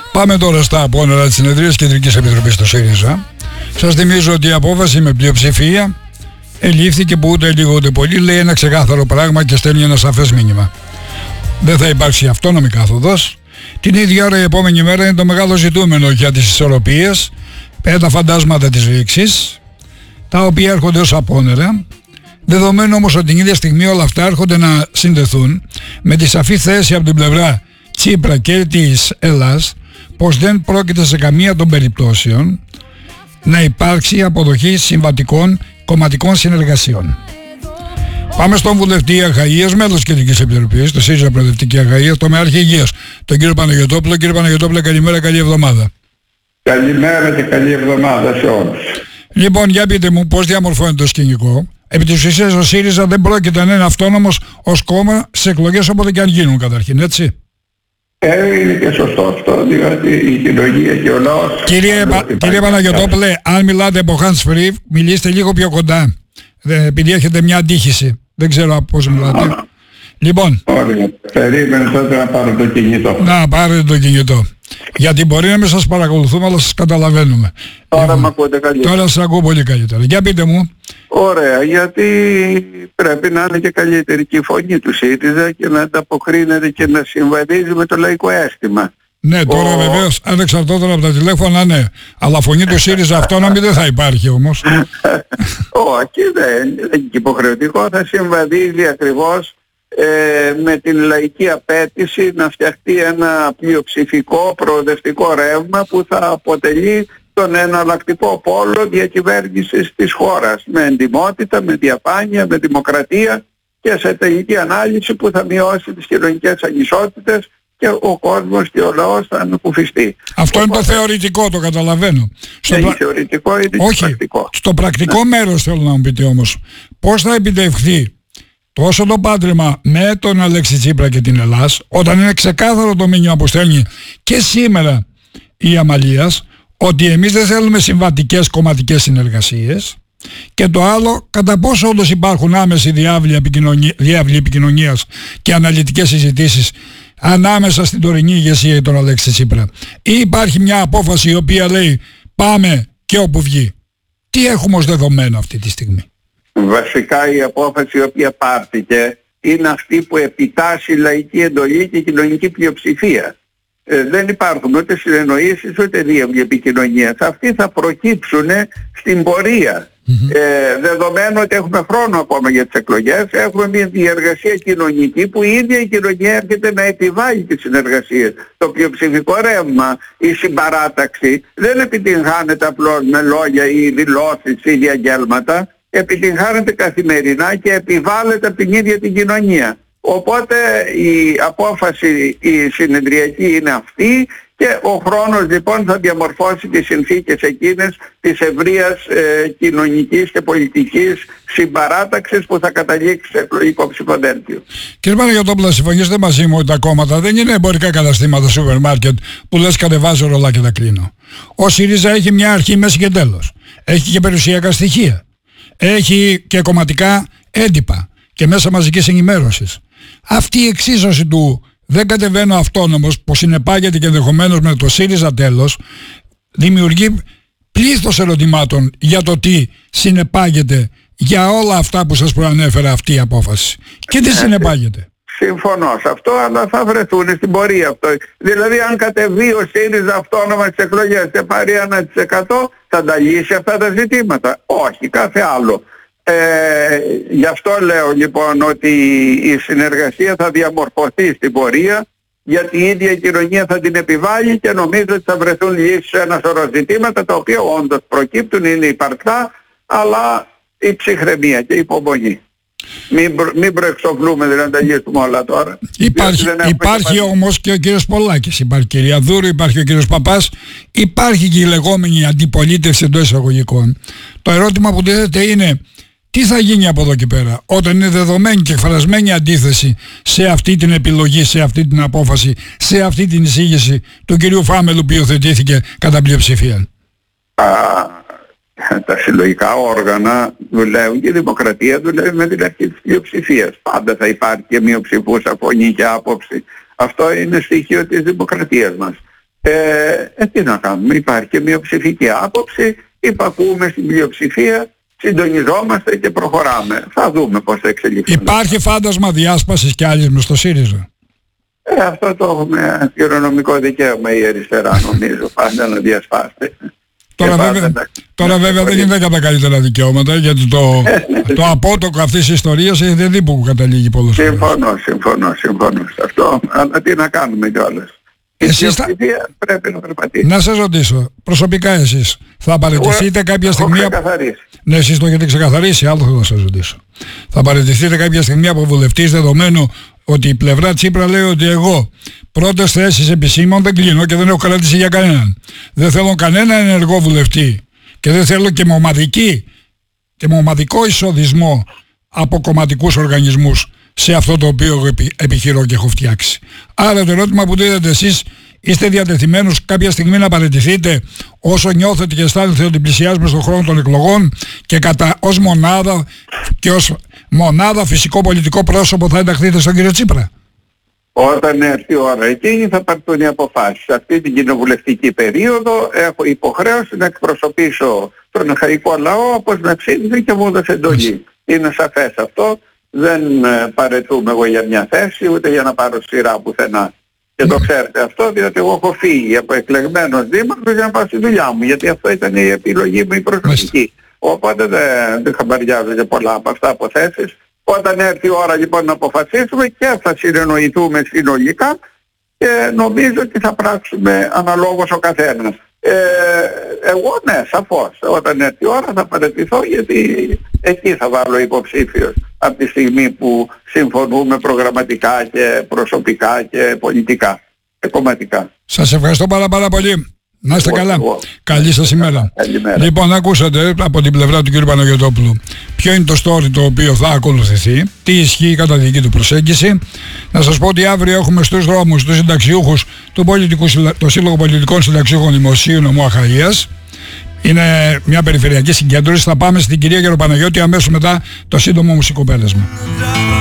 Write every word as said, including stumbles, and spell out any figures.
Πάμε τώρα στα απόνερα της συνεδρίας Κεντρικής Επιτροπής του ΣΥΡΙΖΑ. Σας θυμίζω ότι η απόφαση με πλειοψηφία ελήφθηκε που ούτε λίγο ούτε πολύ λέει ένα ξεκάθαρο πράγμα και στέλνει ένα σαφές μήνυμα. Δεν θα υπάρξει αυτόνομη κάθοδος. Την ίδια ώρα η επόμενη μέρα είναι το μεγάλο ζητούμενο για τις ισορροπίες, τα φαντάσματα της ρήξης, τα οποία έρχονται ως απόνερα. Δεδομένου όμως ότι την ίδια στιγμή όλα αυτά έρχονται να συνδεθούν με τη σαφή θέση από την πλευρά Τσίπρα και της Ελλάς πως δεν πρόκειται σε καμία των περιπτώσεων να υπάρξει αποδοχή συμβατικών κομματικών συνεργασιών. Πάμε στον βουλευτή Αχαΐας, μέλος Κεντρικής Επιτροπής, το ΣΥΡΙΖΑ Προοδευτική Αχαΐας, το Μεάρχη Υγείας, τον κύριο Παναγιωτόπουλο. Κύριε Παναγιωτόπουλο, καλημέρα, καλή εβδομάδα. Καλημέρα και καλή εβδομάδα σε όλους. Λοιπόν, για πείτε μου πώς διαμορφώνεται το σκηνικό. Επί της ουσίας ο ΣΥΡΙΖΑ δεν πρόκειται να είναι αυτόνομος ως κόμμα σε εκλογές όποτε και αν γίνουν καταρχήν, έτσι. Ε, είναι και σωστό αυτό, διότι η κοινωνία και ο λαός... Κύριε, Πα, κύριε Παναγιωτόπουλε, αν μιλάτε από hands free, μιλήστε λίγο πιο κοντά, ε, επειδή έχετε μια αντίχηση. Δεν ξέρω πώς μιλάτε. Α, λοιπόν. Ωραία, περίμενε τότε να πάρω το κινητό. Να πάρετε το κινητό. Γιατί μπορεί να μην σας παρακολουθούμε, αλλά σας καταλαβαίνουμε. Τώρα λοιπόν, με ακούτε καλύτερα. Τώρα σας ακούω πολύ καλύτερα. Για πείτε μου. Ωραία, γιατί πρέπει να είναι και καλύτερη και η φωνή του ΣΥΡΙΖΑ και να ανταποκρίνεται και να συμβαδίζει με το λαϊκό αίσθημα. Ναι, τώρα Ο... βεβαίως, αν εξαρτώταν από τα τηλέφωνα, ναι. Αλλά φωνή του ΣΥΡΙΖΑ αυτόνομη δεν θα υπάρχει όμως. Όχι, δεν είναι υποχρεωτικό, θα συμβαδίζει ακριβώς Ε, με την λαϊκή απέτηση να φτιαχτεί ένα πλειοψηφικό προοδευτικό ρεύμα που θα αποτελεί τον εναλλακτικό πόλο διακυβέρνησης της χώρας με εντιμότητα, με διαφάνεια, με δημοκρατία και σε τελική ανάλυση που θα μειώσει τις κοινωνικές ανισότητες και ο κόσμος και ο λαός θα ανακουφιστεί. Αυτό Οπότε... είναι το θεωρητικό, το καταλαβαίνω. Στο είναι πρα... θεωρητικό, είναι Όχι, πρακτικό. Στο πρακτικό ναι. μέρος θέλω να μου πείτε όμως, πώς θα επιτευχθεί τόσο το πάντρεμα με τον Αλέξη Τσίπρα και την Ελλάς, όταν είναι ξεκάθαρο το μήνυμα που στέλνει και σήμερα η Αμαλίας, ότι εμείς δεν θέλουμε συμβατικές κομματικές συνεργασίες, και το άλλο, κατά πόσο όντως υπάρχουν άμεση διάβλη, επικοινωνία, διάβλη επικοινωνίας και αναλυτικές συζητήσεις ανάμεσα στην τωρινή ηγεσία και τον Αλέξη Τσίπρα, ή υπάρχει μια απόφαση η οποία λέει πάμε και όπου βγει. Τι έχουμε ως δεδομένο αυτή τη στιγμή? Βασικά η απόφαση η οποία πάρθηκε είναι αυτή που επιτάσσει λαϊκή εντολή και κοινωνική πλειοψηφία. Ε, δεν υπάρχουν ούτε συνεννοήσεις ούτε διάβλη επικοινωνίας. Αυτοί θα προκύψουν στην πορεία. Mm-hmm. Ε, δεδομένου ότι έχουμε χρόνο ακόμα για τις εκλογές, έχουμε μια διεργασία κοινωνική που η ίδια η κοινωνία έρχεται να επιβάλλει τις συνεργασίες. Το πλειοψηφικό ρεύμα, η συμπαράταξη δεν επιτυγχάνεται απλώς με λόγια ή δηλώσεις ή διαγγέλματα. Επιτυγχάνεται καθημερινά και επιβάλλεται από την ίδια την κοινωνία. Οπότε η απόφαση η συνεδριακή είναι αυτή και ο χρόνος λοιπόν θα διαμορφώσει τις συνθήκες εκείνες της ευρείας ε, κοινωνικής και πολιτικής συμπαράταξης που θα καταλήξει σε εκλογικό ψηφοδέλτιο. Κύριε Παναγιωτόπουλο, συμφωνήσετε μαζί μου ότι τα κόμματα δεν είναι εμπορικά καταστήματα σούπερ μάρκετ που λες κατεβάζω ρολά και τα κλείνω. Ο ΣΥΡΙΖΑ έχει μια αρχή, μέση και τέλος. Έχει και περιουσιακά στοιχεία. Έχει και κομματικά έντυπα και μέσα μαζικής ενημέρωσης. Αυτή η εξίσωση του δεν κατεβαίνω αυτόνομος που συνεπάγεται και ενδεχομένως με το ΣΥΡΙΖΑ τέλος δημιουργεί πλήθος ερωτημάτων για το τι συνεπάγεται για όλα αυτά που σας προανέφερα αυτή η απόφαση. Και τι συνεπάγεται. Συμφωνώ σε αυτό, αλλά θα βρεθούν στην πορεία αυτό. Δηλαδή αν κατεβεί ο ΣΥΡΙΖΑ αυτόνομα στις εκλογές και πάρει ένα τοις εκατό θα τα λύσει αυτά τα ζητήματα? Όχι, κάθε άλλο. Ε, γι' αυτό λέω λοιπόν ότι η συνεργασία θα διαμορφωθεί στην πορεία, γιατί η ίδια η κοινωνία θα την επιβάλλει και νομίζω ότι θα βρεθούν λύσεις σε ένα σωρό ζητήματα τα οποία όντως προκύπτουν, είναι υπαρκτά, αλλά η ψυχραιμία και η υπομονή. Μην, προ, μην προεξοφλούμε, δηλαδή τα λύσουμε όλα τώρα. Υπάρχει, υπάρχει όμως και ο κύριος Πολάκης, υπάρχει η κυρία Δούρου, υπάρχει ο κύριος Παπάς, υπάρχει και η λεγόμενη αντιπολίτευση εντός εισαγωγικών. Το ερώτημα που τίθεται είναι τι θα γίνει από εδώ και πέρα, όταν είναι δεδομένη και εκφρασμένη αντίθεση σε αυτή την επιλογή, σε αυτή την απόφαση, σε αυτή την εισήγηση του κυρίου Φάμελου που υιοθετήθηκε κατά πλειοψηφία. Τα συλλογικά όργανα δουλεύουν και η δημοκρατία δουλεύει με την αρχή της πλειοψηφίας. Πάντα θα υπάρχει και μειοψηφούσα φωνή και άποψη. Αυτό είναι στοιχείο της δημοκρατίας μας. Ε, ε, τι να κάνουμε, υπάρχει και μειοψηφική άποψη, υπακούμε στην πλειοψηφία, συντονιζόμαστε και προχωράμε. Θα δούμε πώς θα εξελιχθούν. Υπάρχει φάντασμα διάσπασης κι άλλης μες στο ΣΥΡΙΖΑ? Ε, αυτό το έχουμε χειρονομικό δικαίωμα η αριστερά, νομίζω, πάντα να διασπάστε. Τώρα βέβαια, να... τώρα βέβαια δεν είναι κατά καλύτερα δικαιώματα, γιατί το, το απότοκο αυτής της ιστορίας δεν δει που καταλήγει πολλές φορές. Συμφωνώ, συμφωνώ, συμφωνώ σε αυτό, αλλά τι να κάνουμε κιόλας. Εσείς θα... πρέπει να περπατήσει. Να σας ρωτήσω, προσωπικά εσείς θα παραιτηθείτε κάποια στιγμή... Έχω ξεκαθαρίσει. Ναι, εσείς το έχετε ξεκαθαρίσει, άλλο θέλω να σας ρωτήσω. Θα παραιτηθείτε κάποια στιγμή από βουλευτής, δεδομένου ότι η πλευρά Τσίπρα λέει ότι εγώ πρώτες θέσεις επισήμων δεν κλείνω και δεν έχω κρατήσει για κανέναν. Δεν θέλω κανένα ενεργό βουλευτή και δεν θέλω και με ομαδική και με ομαδικό εισοδισμό από κομματικούς οργανισμούς σε αυτό το οποίο εγώ επιχειρώ και έχω φτιάξει. Άρα το ερώτημα που δίδετε εσείς, είστε διατεθειμένους κάποια στιγμή να παραιτηθείτε όσο νιώθετε και αισθάνεστε ότι πλησιάζουμε στον χρόνο των εκλογών και κατά ως μονάδα και ως μονάδα φυσικό πολιτικό πρόσωπο θα ενταχθείτε στον κύριο Τσίπρα? Όταν έρθει η ώρα εκείνη θα πάρθουν οι αποφάσεις. Σε αυτή την κοινοβουλευτική περίοδο έχω υποχρέωση να εκπροσωπήσω τον αχαϊκό λαό όπως με ψήφισε και μου έδωσε εντολή. Είναι σαφές αυτό. Δεν παρετούμε εγώ για μια θέση ούτε για να πάρω σειρά πουθενά. Και το ξέρετε αυτό, διότι εγώ έχω φύγει από εκλεγμένος δήμαρχος για να πάω στη δουλειά μου, γιατί αυτό ήταν η επιλογή μου η προσωπική. Οπότε δεν, δεν χαμπαριάζω και πολλά από αυτά από θέσεις. Όταν έρθει η ώρα λοιπόν να αποφασίσουμε και θα συνεννοηθούμε συνολικά και νομίζω ότι θα πράξουμε αναλόγως ο καθένας. Ε, εγώ ναι, σαφώς, όταν έρθει η ώρα θα παραιτηθώ, γιατί εκεί θα βάλω υποψήφιος από τη στιγμή που συμφωνούμε προγραμματικά και προσωπικά και πολιτικά και κομματικά. Σας ευχαριστώ πάρα πάρα πολύ. Να είστε εγώ, καλά. εγώ. Καλή σας ημέρα. Καλημέρα. Λοιπόν, ακούσατε από την πλευρά του κ. Παναγιωτόπουλου ποιο είναι το story το οποίο θα ακολουθηθεί, τι ισχύει κατά τη δική του προσέγγιση. Να σας πω ότι αύριο έχουμε στους δρόμους τους συνταξιούχους του το Σύλλογο Πολιτικών Συνταξιούχων Δημοσίου Νομού Αχαΐας. Είναι μια περιφερειακή συγκέντρωση. Θα πάμε στην κυρία Γεροπαναγιώτη αμέσως μετά το σύντομο μουσικό πέρασμα.